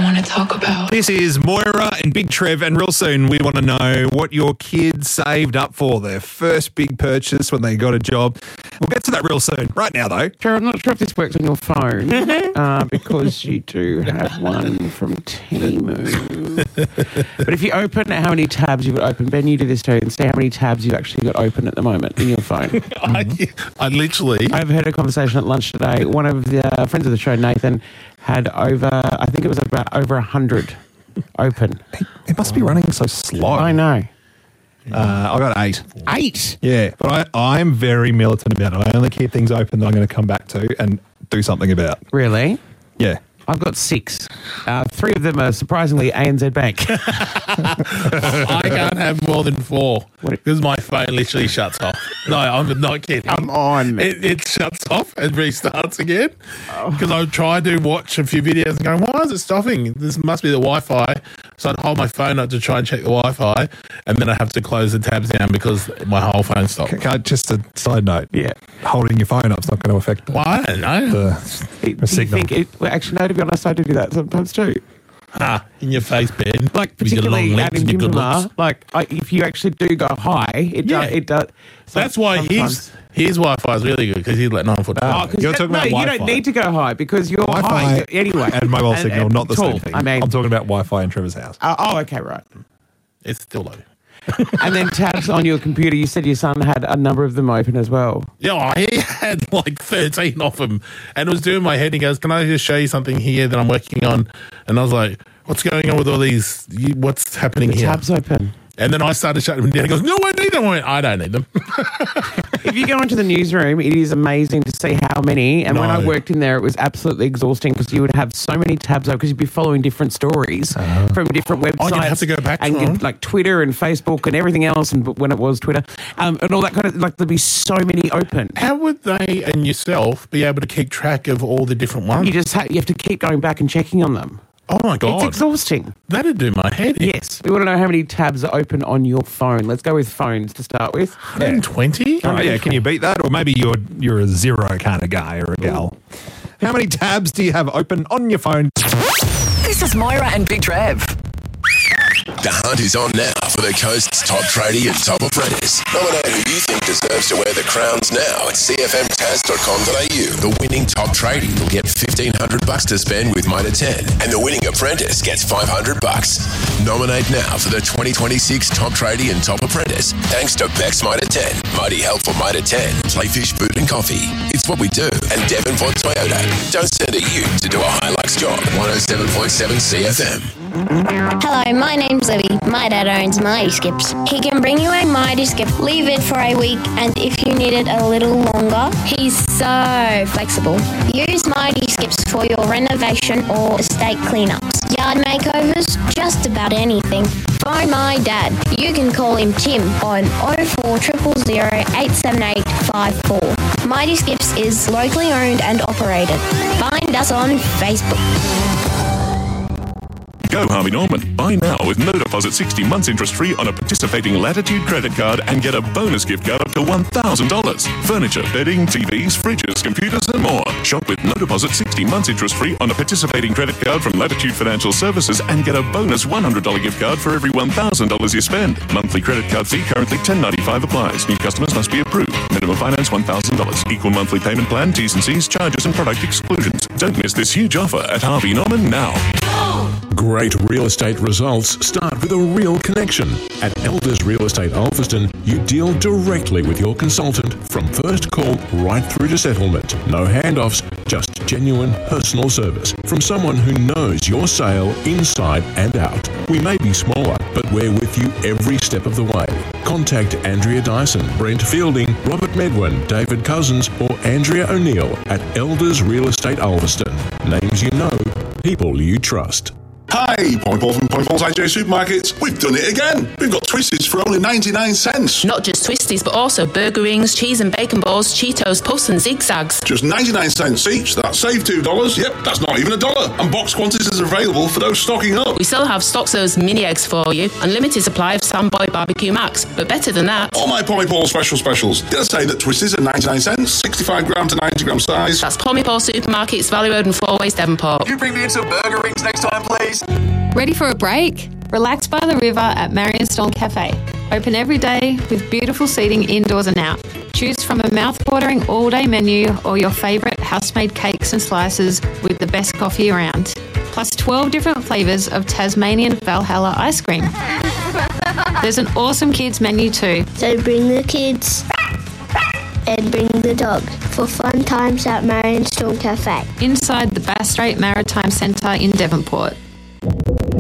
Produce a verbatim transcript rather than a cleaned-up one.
I want to talk about. This is Moira and Big Trev, and real soon we want to know what your kids saved up for their first big purchase when they got a job. We'll get to that real soon. Right now, though. Trevor, I'm not sure if this works on your phone uh, because you do have one from Temu. But if you open how many tabs you've got open, Ben, you do this too, and see how many tabs you've actually got open at the moment in your phone. Mm-hmm. I, I literally... I overheard a conversation at lunch today. One of the uh, friends of the show, Nathan, had over, I think it was about over one hundred open. It must be running so slow. I know. Uh, I got eight. Eight? Yeah, but I, I'm very militant about it. I only keep things open that I'm going to come back to and do something about. Really? Yeah. I've got six. Uh, three of them are surprisingly A N Z Bank. I can't have more than four because my phone literally shuts off. No, I'm not kidding. Come on. It, it shuts off and restarts again because I tried to watch a few videos and go, why is it stopping? This must be the Wi-Fi. So I'd hold my phone up to try and check the Wi-Fi, and then I have to close the tabs down because my whole phone stopped. Okay, just a side note. Yeah. Holding your phone up is not going to affect the, Well, I don't know. the, Do the you signal. think it, well, actually, no, to be honest, I do do that sometimes too. Ah, in your face, Ben. Like, With your long particularly legs out in and your good Kimberley, looks. like, I, if you actually do go high, it Yeah. does. It does. So That's why sometimes- his his Wi-Fi is really good because he's like nine foot Oh, tall. 'cause You're you talking don't- about no, you Wi-Fi. don't need to go high because you're high Wi-Fi anyway. and mobile And- signal, and not the tall. same thing. I mean, I'm talking about Wi-Fi in Trevor's house. uh, oh, okay, right. It's still low. And then tabs on your computer. You said your son had a number of them open as well. Yeah, he had like thirteen of them and it was doing my head. He goes, can I just show you something here that I'm working on? And I was like, what's going on with all these? You, what's happening The here? tabs open. And then I started shutting them down. He goes, no, I need them. I went, I don't need them. If you go into the newsroom, it is amazing to see how many. And when I No. worked in there, it was absolutely exhausting because you would have so many tabs open because you'd be following different stories from different websites. Oh, you'd have to go back and to get, them. like Twitter and Facebook and everything else, and when it was Twitter, um, and all that kind of like there'd be so many open. How would they and yourself be able to keep track of all the different ones? You just ha- you have to keep going back and checking on them. oh my It's God. exhausting. That'd do my head in. Yes, we want to know how many tabs are open on your phone. Let's go with phones to start with. one hundred twenty? Oh, yeah, can you beat that? Or maybe you're you're a zero kind of guy or a gal. How many tabs do you have open on your phone? This is Moira and Big Trev. The hunt is on now for the coast's top tradie and top apprentice. Nominate who you think deserves to wear the crowns now at c f m tas dot com dot a u. The winning top tradie will get fifteen hundred bucks to spend with Mitre ten, and the winning apprentice gets five hundred bucks. Nominate now for the twenty twenty-six top tradie and top apprentice. Thanks to Bex Mitre ten, Mighty Helpful Mitre ten, Playfish Food and Coffee. It's what we do, and Devonport Toyota. Don't send a you to do a Hilux job. one oh seven point seven C F M. Hello, my name's Libby. My dad owns Mighty Skips. He can bring you a Mighty Skip, leave it for a week, and if you need it a little longer, he's so flexible. Use Mighty Skips for your renovation or estate cleanups, yard makeovers, just about anything. Phone my dad. You can call him Tim on oh four zero zero zero eight seven eight five four. Mighty Skips is locally owned and operated. Find us on Facebook. Go Harvey Norman. Buy now with no deposit, sixty months interest free on a participating Latitude credit card and get a bonus gift card up to one thousand dollars. Furniture, bedding, T Vs, fridges, computers and more. Shop with no deposit, sixty months interest free on a participating credit card from Latitude Financial Services and get a bonus one hundred dollars gift card for every one thousand dollars you spend. Monthly credit card fee currently ten ninety-five applies. New customers must be approved. Minimum finance one thousand dollars. Equal monthly payment plan, T's and C's, charges and product exclusions. Don't miss this huge offer at Harvey Norman now. Great real estate results start with a real connection. At Elders Real Estate Alveston, you deal directly with your consultant from first call right through to settlement. No handoffs, just genuine personal service from someone who knows your sale inside and out. We may be smaller, but we're with you every step of the way. Contact Andrea Dyson, Brent Fielding, Robert Medwin, David Cousins, or Andrea O'Neill at Elders Real Estate Alveston. Names you know, people you trust. Hi, Polly Paul from Polly Paul's I J Supermarkets. We've done it again. We've got Twisties for only ninety-nine cents. Not just Twisties, but also burger rings, cheese and bacon balls, Cheetos, Puffs and Zigzags. Just ninety-nine cents each. That's save two dollars. Yep, that's not even a dollar. And box quantities are available for those stocking up. We still have Stockzo's mini eggs for you. Unlimited supply of Samboy Barbecue Max. But better than that, all my Polly Paul special specials. Did I say that Twisties are ninety-nine cents, sixty-five gram to ninety gram size? That's Polly Paul Supermarkets, Valley Road and Four Ways, Devonport. You bring me in some burger rings next time, please. Ready for a break? Relax by the river at Marion Storm Cafe. Open every day with beautiful seating indoors and out. Choose from a mouth-watering all-day menu or your favourite house-made cakes and slices with the best coffee around. Plus twelve different flavours of Tasmanian Valhalla ice cream. There's an awesome kids menu too. So bring the kids and bring the dog for fun times at Marion Storm Cafe. Inside the Bass Strait Maritime Centre in Devonport.